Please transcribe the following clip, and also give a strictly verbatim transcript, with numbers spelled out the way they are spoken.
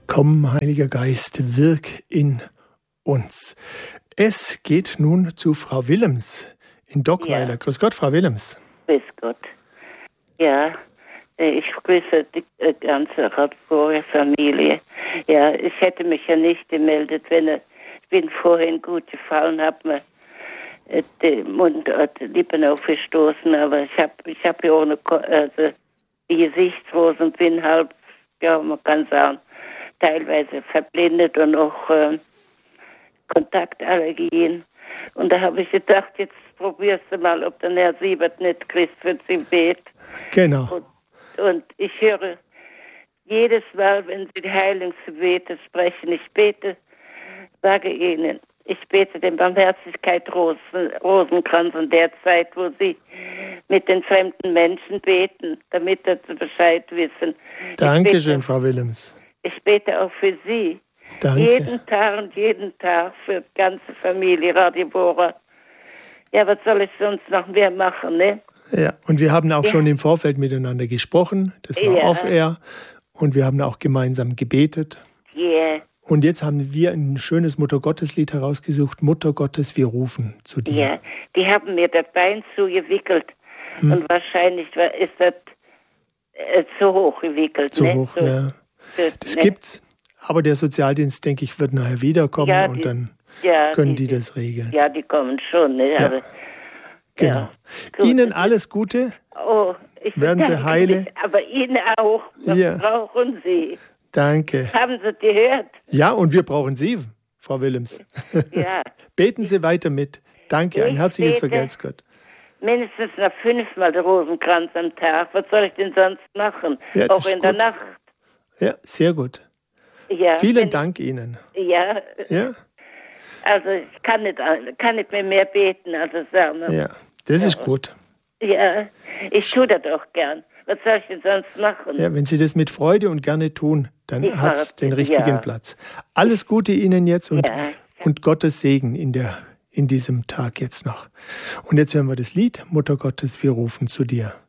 Komm, Heiliger Geist, wirk in uns. Es geht nun zu Frau Willems in Dockweiler. Ja. Grüß Gott, Frau Willems. Grüß Gott. Ja, ich grüße die ganze Radborer-Familie. Ja, ich hätte mich ja nicht gemeldet, wenn er, ich bin vorhin gut gefallen, habe mir den Mund und die Lippen aufgestoßen, aber ich habe ich hab ja ohne also die Gesichtswurzel und bin halb, ja, man kann sagen, teilweise verblindet und auch äh, Kontaktallergien. Und da habe ich gedacht, jetzt probierst du mal, ob der Herr Siebert nicht Christ für sie betet. Genau. Und, und ich höre jedes Mal, wenn sie die Heilungsgebete sprechen, ich bete, sage ihnen, ich bete den Barmherzigkeit-Rosenkranz in der Zeit, wo sie mit den fremden Menschen beten, damit sie Bescheid wissen. Dankeschön, Frau Willems. Ich bete auch für Sie. Danke. Jeden Tag und jeden Tag für die ganze Familie Radibora. Ja, was soll ich sonst noch mehr machen, ne? Ja, und wir haben auch Ja. schon im Vorfeld miteinander gesprochen. Das war Ja. off-air. Und wir haben auch gemeinsam gebetet. Ja. Yeah. Und jetzt haben wir ein schönes Muttergotteslied herausgesucht. Mutter Gottes, wir rufen zu dir. Ja, die haben mir das Bein zugewickelt. Hm. Und wahrscheinlich war, ist das äh, zu hoch gewickelt. Zu ne? hoch, so, ja. Das ne? gibt's. Aber der Sozialdienst, denke ich, wird nachher wiederkommen ja, und die, dann ja, können die, die das regeln. Ja, die kommen schon. Ne? Ja. Aber, Genau. Ja, gut. Ihnen alles Gute. Oh, ich Werden Sie heile. mich, aber Ihnen auch. Was Ja. brauchen Sie? Danke. Haben Sie gehört? Ja, und wir brauchen Sie, Frau Willems. Ja. Beten Sie weiter mit. Danke, ein Ich herzliches bete Vergelt's Gott. Mindestens noch fünfmal den Rosenkranz am Tag. Was soll ich denn sonst machen? Ja, das auch ist in der gut. Nacht. Ja, sehr gut. Ja, Vielen wenn, Dank Ihnen. Ja, Ja, also ich kann nicht, kann nicht mehr, mehr beten. Also sagen wir. ja, das ist gut. Ja, ich tue das auch gern. Was soll ich denn sonst machen? Ja, wenn Sie das mit Freude und gerne tun, dann Ich hat es mach's, den richtigen ja. Platz. Alles Gute Ihnen jetzt und, Ja. und Gottes Segen in, der, in diesem Tag jetzt noch. Und jetzt hören wir das Lied, Mutter Gottes, wir rufen zu dir.